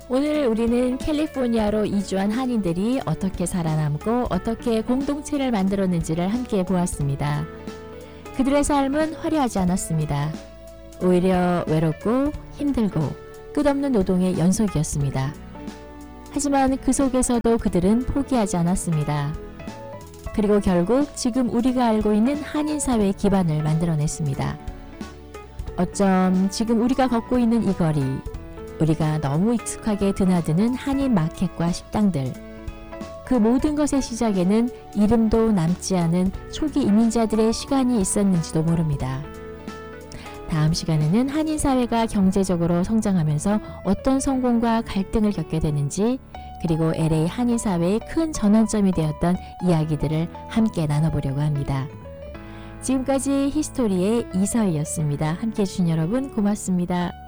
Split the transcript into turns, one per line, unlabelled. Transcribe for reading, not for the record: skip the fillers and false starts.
오늘 우리는 캘리포니아로 이주한 한인들이 어떻게 살아남고 어떻게 공동체를 만들었는지를 함께 보았습니다. 그들의 삶은 화려하지 않았습니다. 오히려 외롭고 힘들고 끝없는 노동의 연속이었습니다. 하지만 그 속에서도 그들은 포기하지 않았습니다. 그리고 결국 지금 우리가 알고 있는 한인 사회의 기반을 만들어냈습니다. 어쩜 지금 우리가 걷고 있는 이 거리, 우리가 너무 익숙하게 드나드는 한인 마켓과 식당들, 그 모든 것의 시작에는 이름도 남지 않은 초기 이민자들의 시간이 있었는지도 모릅니다. 다음 시간에는 한인 사회가 경제적으로 성장하면서 어떤 성공과 갈등을 겪게 되는지, 그리고 LA 한인 사회의 큰 전환점이 되었던 이야기들을 함께 나눠보려고 합니다. 지금까지 히스토리의 이서희였습니다. 함께해 주신 여러분 고맙습니다.